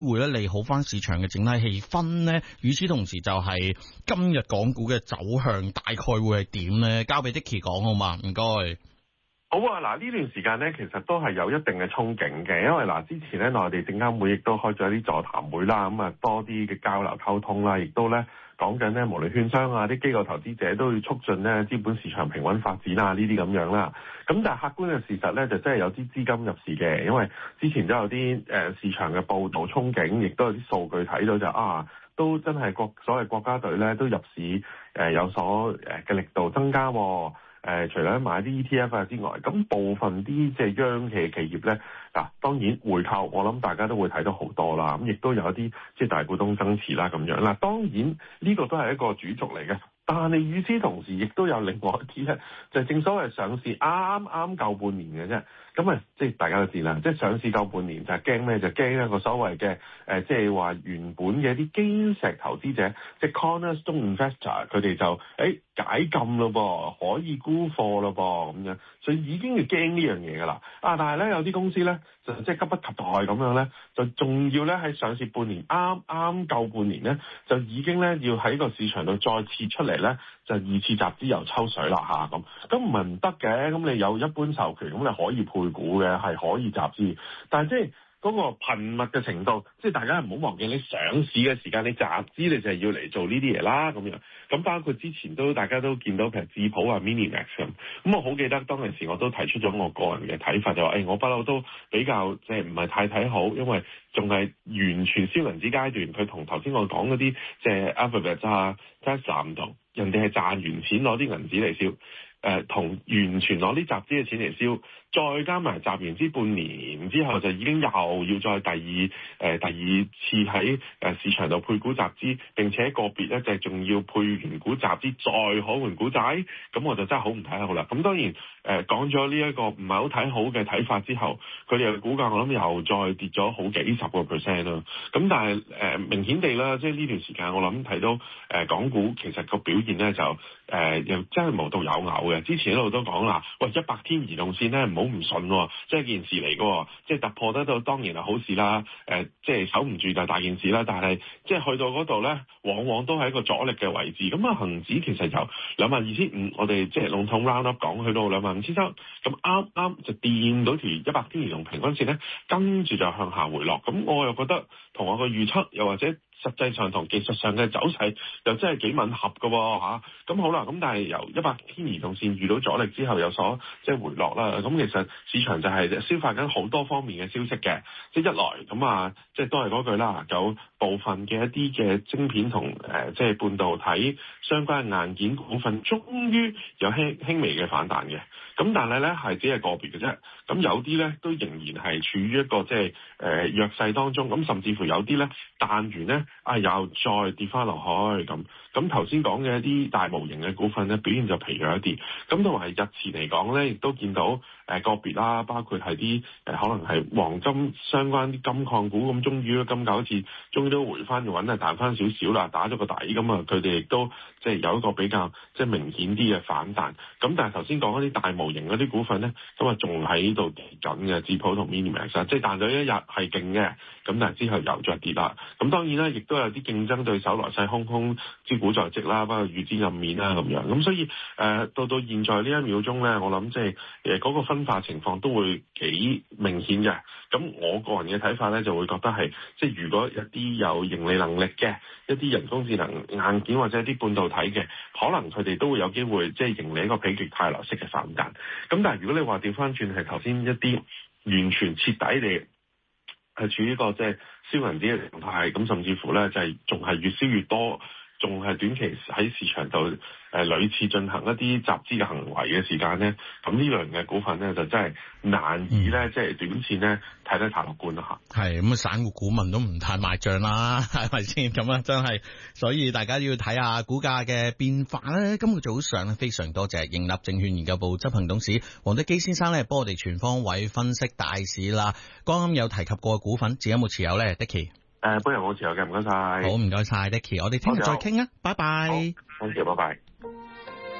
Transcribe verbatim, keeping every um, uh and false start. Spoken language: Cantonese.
會咧利好翻市場嘅整體氣氛呢？與此同時，就係今日港股嘅走向大概會係點呢？交俾 Dicky 講好嘛？唔該。 好啊，嗱呢段時間咧，其實都係有一定嘅憧憬嘅，因為嗱之前咧內地證監會亦都開咗一啲座談會啦，咁啊多啲嘅交流溝通啦，亦都咧講緊咧無論券商啊、啲機構投資者都要促進咧資本市場平穩發展啊呢啲咁樣啦。咁但係客觀嘅事實咧，就真係有啲資金入市嘅，因為之前都有啲誒市場嘅報導憧憬，亦都有啲數據睇到就啊，都真係國所謂國家隊咧都入市誒有所誒嘅力度增加喎。誒、呃，除咗買啲 E T F 啊之外，咁部分啲即係央企嘅企業咧，嗱當然回購，我諗大家都會睇到好多啦。咁亦都有一啲即係大股東增持啦咁樣啦。當然呢個都係一個主軸嚟嘅，但係與此同時，亦都有另外一啲咧，就係、正所謂上市啱啱夠半年嘅啫。咁啊，即係大家都知啦，即係上市夠半年就係驚咩？就驚一個所謂嘅誒，即係話原本嘅一啲基石投資者，即係 cornerstone investor，佢哋就誒、欸、解禁咯噃，可以沽貨咯噃咁樣，所以已經要驚呢樣嘢㗎啦。啊，但係咧有啲公司咧就即係急不及待咁樣咧，就仲要咧喺上市半年啱啱夠半年咧，就已經咧要喺個市場度再次出嚟咧，就二次集資又抽水啦嚇咁，咁唔係唔得嘅，咁你有一般授權，咁你可以配股嘅，係可以集資，但係即係嗰個頻密嘅程度，即係大家唔好忘記，你上市嘅時間，你集資你就係要嚟做呢啲嘢啦咁樣。咁包括之前都大家都見到，譬如智普啊、Minimax 咁，咁我好記得當陣時我都提出咗我個人嘅睇法，就話誒、欸、我不嬲都比較即係唔係太睇好，因為仲係完全燒銀紙階段，佢同頭先我講嗰啲即係 Alphabet 啊、Tesla 唔同，人哋係賺完錢攞啲銀紙嚟燒。誒、呃、同完全攞啲集資嘅錢嚟燒，再加埋集完之半年之後，就已經又要再第二誒、呃、第二次喺誒市場度配股集資，並且個別咧就係仲要配完股集資再可換股債，咁我就真係好唔睇好啦。咁當然誒、呃、講咗呢一個唔係好睇好嘅睇法之後，佢哋嘅股價我諗又再跌咗好幾十個 percent 啦。咁但係誒、呃、明顯地啦，即係呢段時間我諗睇到誒、呃、港股其實個表現咧就誒、呃、又真係無獨有偶。之前一路都講啦，喂，一百天移動線咧唔好唔信喎，即係件事嚟嘅，即係突破得到當然係好事啦。誒、呃，即係守唔住就大件事啦。但係即係去到嗰度咧，往往都係一個阻力嘅位置。咁啊，恆指其實由兩萬二千五，我哋即係籠統 round up 講去到兩萬五千三，咁啱啱就掂到條一百天移動平均線咧，跟住就向下回落。咁我又覺得同我個預測又或者，實際上同技術上嘅走勢又真係幾吻合嘅喎嚇，咁好啦，咁但係由一百天移動線遇到阻力之後有所即係回落啦，咁其實市場就係消化緊好多方面嘅消息嘅，即係一來咁啊，即係都係嗰句啦，有部分嘅一啲嘅晶片同誒即係半導體相關嘅硬件股份，終於有輕輕微嘅反彈嘅，咁但係咧係只係個別嘅啫，咁有啲咧都仍然係處於一個即係誒弱勢當中，咁甚至乎有啲咧彈完咧。啊！又再跌翻落去咁，咁頭先講嘅一啲大模型嘅股份咧，表現就疲弱一啲。咁同埋日前嚟講咧，亦都見到誒、呃、個別啦，包括係啲誒可能係黃金相關啲金礦股咁，終於金價好似終於都回翻穩啊，彈翻少少啦，打咗個底咁啊，佢哋亦都即係有一個比較即係明顯啲嘅反彈。咁但係頭先講嗰啲大模型嗰啲股份咧，咁啊仲喺度跌緊嘅，智普同 Minimax 即係彈咗一日係勁嘅，咁但係之後又再跌啦。咁當然啦，亦都有啲競爭對手來勢洶洶，資股在即啦，包括預知入面啦咁樣，咁所以誒、呃、到到現在呢一秒鐘咧，我諗即係誒嗰個分化情況都會幾明顯嘅。咁我個人嘅睇法咧，就會覺得係即係如果一啲有盈利能力嘅一啲人工智能硬件或者一啲半導體嘅，可能佢哋都會有機會即係盈利一個否極泰來式嘅反彈。咁但係如果你話調翻轉係頭先一啲完全徹底地係處於一個即係燒銀紙嘅狀態，咁甚至乎咧就係仲係越燒越多，仲係短期喺市場度誒屢次進行一啲集資嘅行為嘅時間咧，咁呢類嘅股份咧就真係難以咧、嗯、即係短線咧睇得太樂觀啦嚇。係咁啊，散戶股民都唔太賣帳啦，係咪先？咁啊，真係，所以大家要睇下股價嘅變化咧。今個早上咧，非常多謝盈立證券研究部執行董事黃德基先生咧，幫我哋全方位分析大市啦。剛啱有提及過嘅股份，自己有冇持有咧 Dicky？誒，本人冇持有嘅，唔該晒。好，唔該晒 Dicky，我哋聽日再傾啊，拜拜。好，多謝，拜拜。